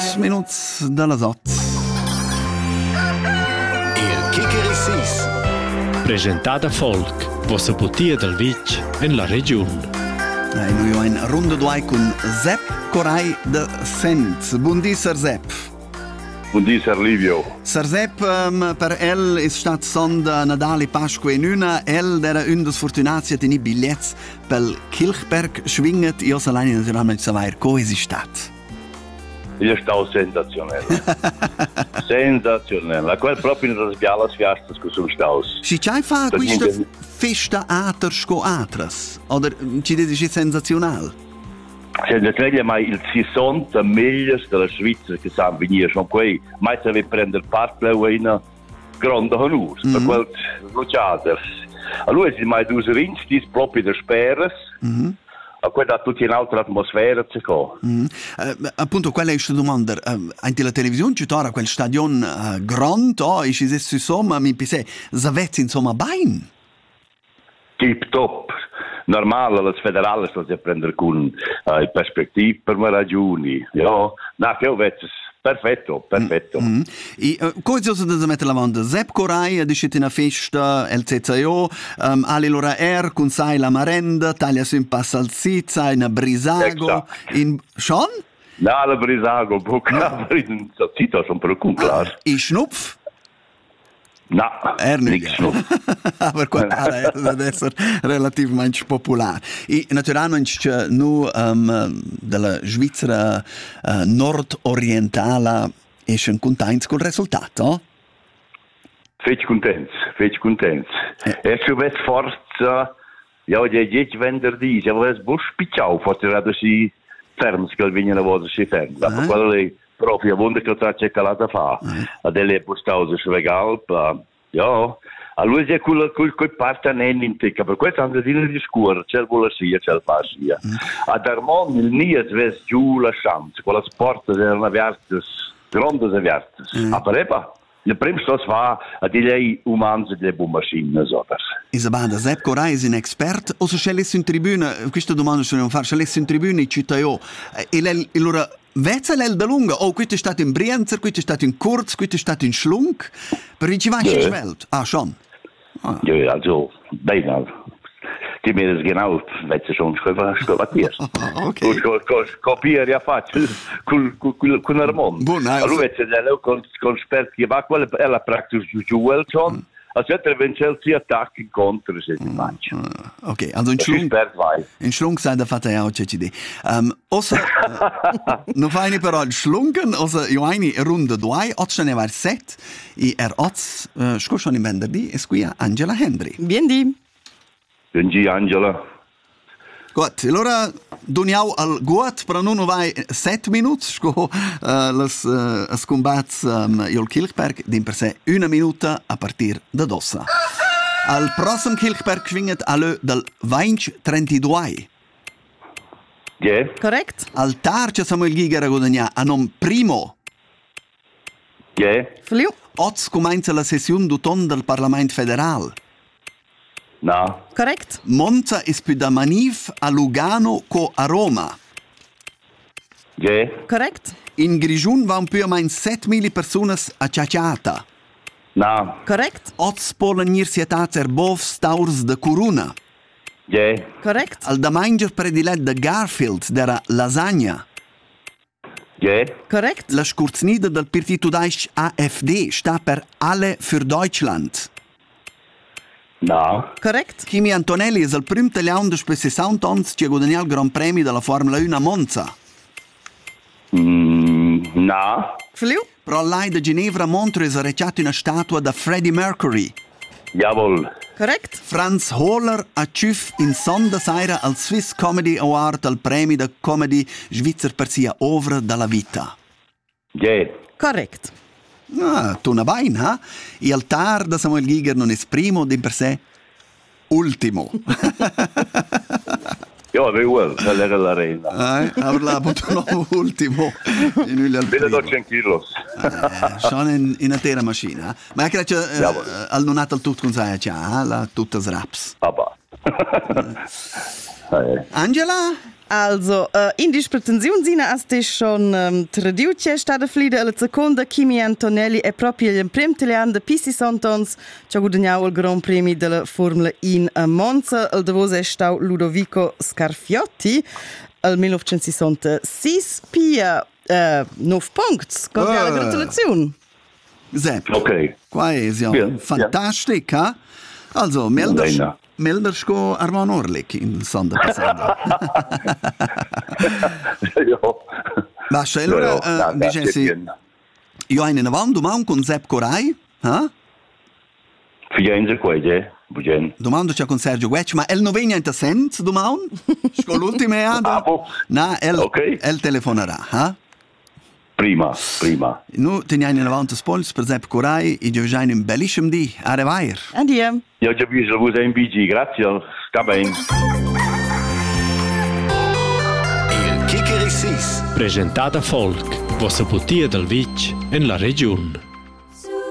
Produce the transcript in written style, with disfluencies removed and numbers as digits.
minuts de les 8. Il Kicker Presentada Folk, vossa butia del Vitg en la region. Noi ho in ronda d'uai con Sepp Corai de Senz. Buondì, Sir Sepp. Buondì, Sir Livio. Sir Sepp, per el è stato sonda Nadal e Pasqua in una. El era un des fortunati a tenere biglietti pel Kilchberg schwinget. Io salani naturalmente savoir come è stato. È stato sensazionale. Sensazionale. Quel proprio nelle bialas fiastas che sono stati. Si c'hai fa questa festa aters co atras? Oder ci dici sensazionale? Senza treglia mai il 60 meglio della Svizzera che sa venire. Sono quei, mai se vi prendere parte a una grande onore. Per quel luciaters. Allora si mai due rinsti proprio da speras. A quella da tutti in altra atmosfera c'è co. Appunto quella è questa domanda. Anche la televisione ci torna quel stadion grande, e ci si insomma mi pisse zavezzi insomma bain. Tip top. Normale, le federali sto a prendere con i perspettive per me ragioni. Ja, na che ho detto perfetto. Come si usa mettere la domanda? Sepp Corai ha deciso una festa, il CCO, Ali Lora con sai la marenda, taglia su un passalzizza, in Brisago, in Schon? No, la Brisago, bocca, in salsiccia sono per un class. I Schnupf? No, niks per quanto deve essere relativamente popolare. E naturalmente noi della Svizzera nord-orientale siamo contenti col risultato? Feci contenti. E se avessi forza, ja, di venerdì, se avessi buon spicciato, forse era si fermo, che vengono a volte si fermo. Per quello lì, proprio, wonder che c'è calata fa. A delle postause svegal, ja. Allora c'è quel parte in tecca, per questo hanno detto di scuola, c'è il volasia, c'è il passia. A Darmon il Nies ves giù la chance, con la sport erano averte, grandi averte. A Parepa, il primo sto fa a di lei umani delle maschine, so per. Isabella, Sepp Corai è un esperto, o se c'è in tribuna, questa domanda se non fare, c'è in tribuna in città, e lei, allora, Vezza l'el da lunga, questo è stato in Brienzer, questo è stato in Kurz, questo è stato in Schlunk, per ci vai in Schwelt. Schon. Ja, also, bene. Die mir das genau, Vezza schon scolatiert. Okay. Copiare a faccia, con Armand. Allora, Vezza l'el con esperti, ma quella è la pratica giù, schon. Aspetta, wenn si attacca incontro se ti mangia. Ok, also in Schlunk sei da fatta ja auch CCD. Ossa, no feine però il Schlunken, ossa io eine Runde 2, oggi ne var 7, e oggi scorso in venerdì, e qui Angela Hendry. Biendi, Angela. Gut, allora doniamo al gut, però non vai 7 minuti, sco les combats il Kilchberg, din per sé 1 minuta a partir da dossa. Al prossimo Kilchberg schwinget alle del 2032. Yeah. correct? Al tarcia Samuel Giger a guadagnar a nom primo. Yeah. Fliu, Oggi comincia la sessione d'autunno del Parlamento federale. No. correct? Monza è più da manif a Lugano co a Roma. Yeah. correct? In Grigiun van più o meno 7.000 persone a Ciaciata. No. correct? Oggi polen nirsietà erbov staurs de Coruna. Yeah. correct? Al da manger predilet de Garfield dera lasagna. Yeah. correct? La scursnida del partito d'Aisch AfD sta per Alle für Deutschland. No. correct? Kimi Antonelli è il primo italiano per 60 anni che ha guadagnato il Gran Premio della Formula 1 a Monza. No. Fliu, Però lei da Ginevra Montreux ha recciato una statua da Freddie Mercury. Jawohl. correct? Franz Hohler ha ciuf in sonda saira al Swiss Comedy Award al premio da comedy Svizzer per sia ovra dalla vita. Yeah. correct? Tu una baina, e al tar da Samuel Giger non è primo di per sé ultimo. Ja, det är väl. Det är la reina. Avrà appunto nuovo ultimo. Vedo 200 kilos. Sono in una terra macchina. Ma è che al non al tutto con sai c'ha la tutta sraps. Papà. Angela, Also, in dispretenzione sina aste schon tradiuce stata flida alla seconda Kimi Antonelli è proprio il primo italiano de Pisi Sontons che ha guadagnato il Gran Premio della Formula in a Monza. Il davos è stato Ludovico Scarfiotti al 1966 pia 9 punti. Cordiale gratulazione. Sepp, Ok. qua è fantastico, ja. Also, melders go Arman Orlik in Sonda passata. Basta, allora, dicessi, io ho in avanti domani con Sepp Corai, Fienza qua, bugen. Domando c'è con Sergio Guecci, ma el non viene in senso domani? Con l'ultima anda? No, el telefonerà, Prima. Nu teniamo in avanti spoils per Sepp Corai e io già in un bellissimo di arrivare. Addio. Io già visto voi in BG, grazie, sta bene. Il Kicker 6. Presentata Folk, vostra bottiglia del Vitg in la regione.